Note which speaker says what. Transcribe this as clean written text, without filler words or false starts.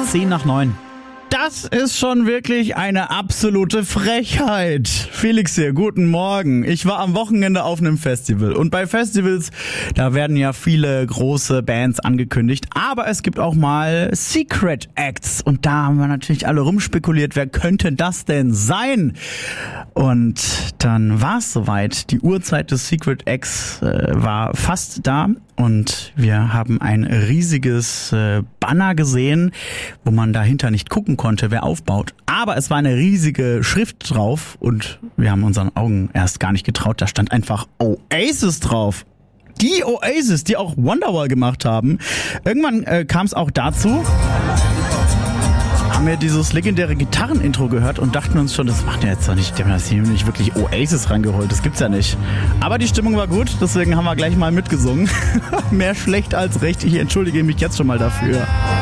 Speaker 1: 10:10. Das ist schon wirklich eine absolute Frechheit. Felix hier, guten Morgen. Ich war am Wochenende auf einem Festival. Und bei Festivals, da werden ja viele große Bands angekündigt. Aber es gibt auch mal Secret Acts. Und da haben wir natürlich alle rumspekuliert, wer könnte das denn sein? Und dann war es soweit. Die Uhrzeit des Secret Acts war fast da. Und wir haben ein riesiges Banner gesehen, wo man dahinter nicht gucken konnte, wer aufbaut. Aber es war eine riesige Schrift drauf und wir haben unseren Augen erst gar nicht getraut. Da stand einfach Oasis drauf. Die Oasis, die auch Wonderwall gemacht haben. Irgendwann kam es auch dazu. Haben wir dieses legendäre Gitarrenintro gehört und dachten uns schon, das macht ja jetzt doch nicht, die haben das hier nicht wirklich Oasis rangeholt, das gibt's ja nicht. Aber die Stimmung war gut, deswegen haben wir gleich mal mitgesungen. Mehr schlecht als recht, ich entschuldige mich jetzt schon mal dafür.